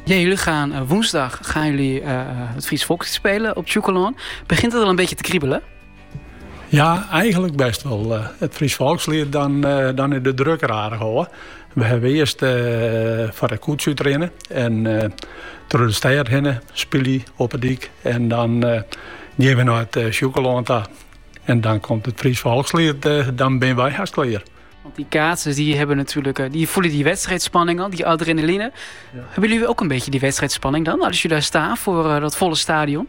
Ja, jullie gaan woensdag het Fries Volkslied spelen op Tjoekeloon. Begint het al een beetje te kriebelen? Ja, eigenlijk best wel. Het Fries Volkslied dan in de drukker aardig hoor. We hebben eerst voor de koets uitrennen en door de stad heen spelen op het dik. En dan gaan we naar het Tjoekeloon toe. En dan komt het Fries Volkslied, dan ben wij haast klaar. Want die kaatsers die hebben natuurlijk, die voelen die wedstrijdspanning al, die adrenaline. Ja. Hebben jullie ook een beetje die wedstrijdspanning dan, als jullie daar staan voor dat volle stadion?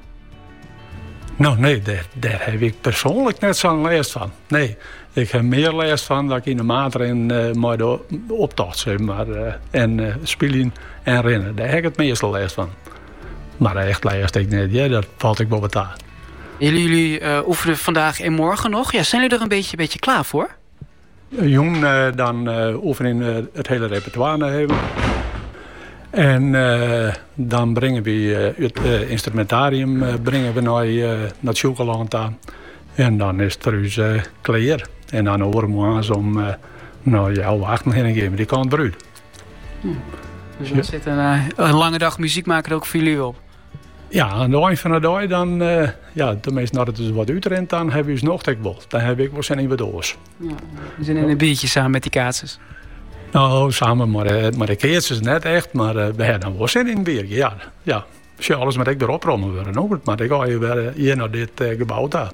Nou nee, daar heb ik persoonlijk net zo'n last van. Nee, ik heb meer last van dat ik in de maat maar optocht, zeg maar. En spelen en rennen, daar heb ik het meeste last van. Maar echt last ik niet, ja, dat valt ik boven aan. Jullie oefenen vandaag en morgen nog. Ja, zijn jullie er een beetje klaar voor? Jong, dan oefenen het hele repertoire naar hebben. En dan brengen we het instrumentarium naar het Tjoekeland aan. En dan is het voor ons klaar. En dan horen we om jouw wachten heen geven. Die kan het bruid. Dus er zit een lange dag muziek maken ook voor jullie op? Ja, aan de eind van de dag dan, tenminste nadat het dus wat uitrent, dan hebben we dus nog wel. Dan heb ik wel zin in wat doos. Ja, we zijn in een biertje samen met die kaatsers. Nou, samen maar de keertjes net echt, maar we hebben dan wel zin in een biertje, ja. Ja, als alles met ik erop rollen worden ook, maar dan ga je weer hier naar dit gebouw daar.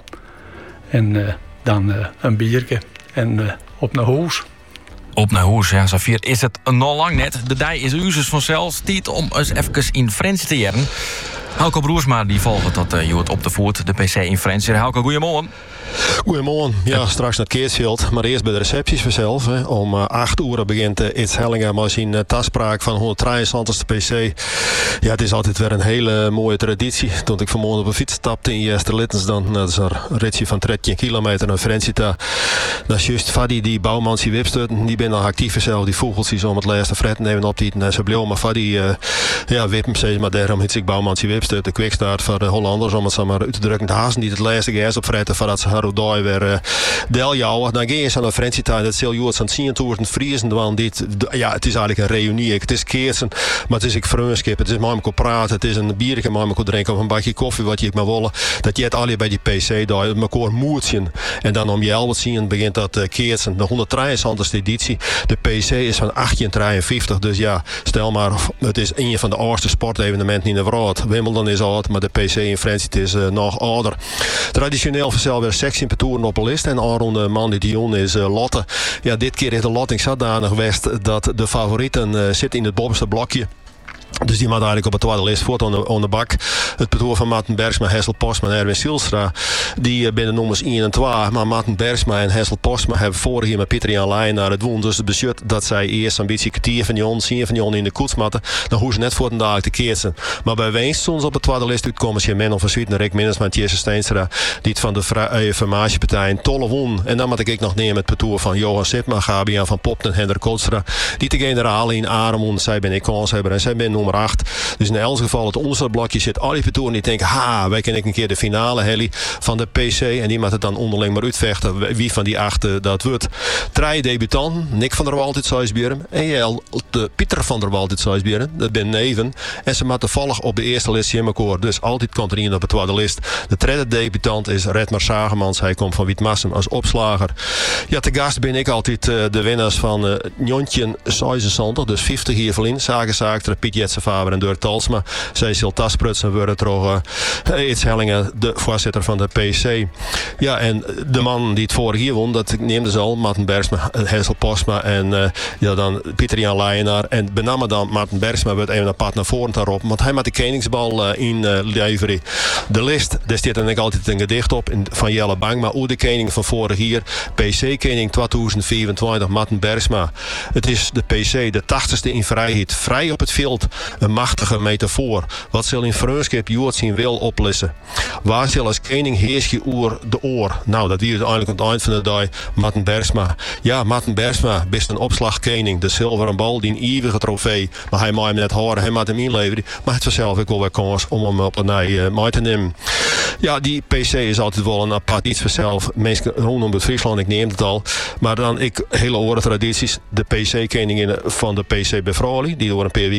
En dan een biertje en op naar huis. Op naar huis, ja, Xavier, is het nog lang net. De dij is uzes vanzelfs tijd om eens even in Frans te jaren. Hauke Broersma die volgt dat Joert op de voet, de PC in Frans. Hauke, goeiemorgen. Goedemorgen. Ja, straks naar het Keersveld. Maar eerst bij de recepties vanzelf. Hè. Om 8 uur begint Its Hellinga met zijn taspraak van 173 PC. Ja, het is altijd weer een hele mooie traditie. Toen ik vanmorgen op een fiets stapte in Jesterlittens, dan dat is een ritje van 13 kilometer naar Frensita. Dat is juist Fadi, die bouwmans die wipstutten. Die ben nog actief zelf. Die vogeltjes om het laatste fretten nemen op die. En ze bleef maar Fadi wippen ze. Maar daarom heet ik bouwmans die wipstutten. De quickstart voor de Hollanders, om het zo maar uit te drukken. De hazen die het laatste gas op fretten voordat ze Rodai weer deljouwen. Dan ga je aan een Frensita. Dat zal Joert aan 10 toeren vriezen. Want het is eigenlijk een reunie. Het is keersen, maar het is ik vreunskip. Het is maar met praten. Het is een biertje maar met drinken of een bakje koffie wat je maar willen. Dat je het al bij die PC daar elkaar moedje. En dan om je 11 zien begint dat keersen. De 173 editie. De PC is van 1853. Dus ja, stel maar, het is een van de oudste sportevenementen in de wereld. Wimbledon is oud, maar de PC in Frensita is nog ouder. Traditioneel vanzelf weer seks in Petoeren op de list. En aanronde man die Dion is Lotte. Ja, dit keer is de lotting zodanig geweest dat de favorieten zitten in het bovenste blokje. Dus die moet eigenlijk op het tweede lijst voort aan de bak. Het parcours van Maarten Bergsma, Hessel Postma en Erwin Sielstra. Die binnen nummers 1 en 2. Maar Maarten Bergsma en Hessel Postma hebben vorig jaar met Pieter Jan Leijn naar het woen. Dus het besluit dat zij eerst een beetje kwartier van Jon, 10 van Jon in de koets matten. Dan hoeven ze net voor de dag te keersen. Maar bij Weens toen ze op het tweede lijst uitkomen, je men of een Zwieten, Rick Minnes, Mathieu Steenstra. Die het van de Vermagepartij een tolle won. En dan moet ik nog nemen het parcours van Johan Sipma, Gabian van Popt en Hendrik Kolstra. Die te generaal in Aremond. Zij ben ik kanshebber en zij ben nummer 8. Dus in elk geval het onderste blokje zit al die petoren die denken, wij kunnen een keer de finale heli van de PC en die moet het dan onderling maar uitvechten wie van die 8 dat wordt. 3 debutanten, Nick van der Walt uit Zeisbjörn en Pieter van der Walt uit Zeisbjörn, dat ben neven en ze moeten toevallig op de eerste lijst in elkaar. Dus altijd komt er iemand op de tweede lijst. De tweede debutant is Redmar Sagemans, hij komt van Wietmassen als opslager. Ja, te gast ben ik altijd de winnaars van Njontje 76, dus 50 hier verlien, Zagenzaakter, Piet Jetsenfaber en Dirk Talsma. Cecil Tasprutsen worden toch Its Hellingen, de voorzitter van de PC. Ja, en de man die het vorig jaar won, dat neemde ze al, Maarten Bergsma, Hessel Postma en dan Pieter Jan Leijenaar. En bename dan Maarten Bergsma wordt even apart naar voren daarop, want hij met de koningsbal inleveren. De list, daar staat dan altijd een gedicht op van Jelle Bang, maar ook de koning van vorig jaar, PC-koning 2024, Maarten Bergsma. Het is de PC, de 80ste in vrijheid, vrij op het veld. Een machtige metafoor. Wat zal in vreunskap Jood zijn wil oplossen? Waar zal als koning heers je oer de oor? Nou, dat is uiteindelijk aan het eind van de dag Maarten Bergsma. Ja, Maarten Bergsma is een opslagkoning. De zilveren bal, die een eeuwige trofee. Maar hij mag hem net horen, hij mag hem inleveren. Maar het was zelf ook wel weer kans om hem op een mee te nemen. Ja, die PC is altijd wel een apart iets vanzelf. Mensen rondom het Friesland, ik neem het al. Maar dan hele oude tradities. De PC-koningin van de PC bij Froli, die door een paar weken gehouden wordt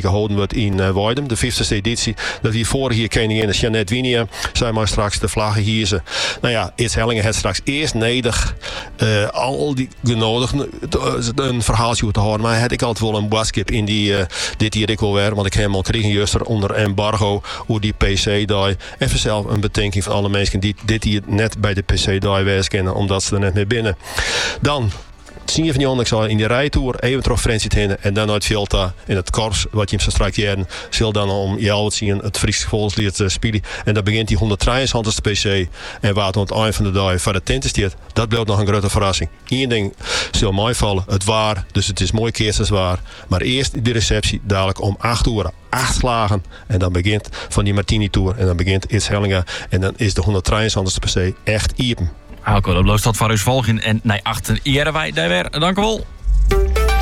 wordt in Weidum, de 50ste editie. Dat die vorige koningin Jeannette Winia, zij maar straks de vlaggen hierzen. Nou ja, It's Hellingen het straks eerst nedig al die genodigden een verhaaltje te houden. Maar had ik altijd wel een boodschap in die dit hier ik wil weer, want ik heb hem al kregen juist onder embargo hoe die PC-dag. En zelf een bedenking van alle mensen die dit hier net bij de PC-dag wijs kennen, omdat ze er net mee binnen. Dan zie je van die ik in die rijtour even terug Frensie heen en dan uit Vilta in het korps wat je hem zo straks jaren zal dan om jou zien het Friese volkslied spelen en dan begint die 123 PC en waar het aan het eind van de dag voor de tent is dat blijft nog een grote verrassing. Eén ding zal mij vallen, het waar, dus het is mooi keersenswaar, maar eerst die receptie dadelijk om 8 uur 8 slagen en dan begint van die Martini Tour en dan begint It's Hellingen en dan is de 123 PC echt iepen. Halko, dat belooft dat voor uw volging en naar achter eren wij daar weer. Dank u wel.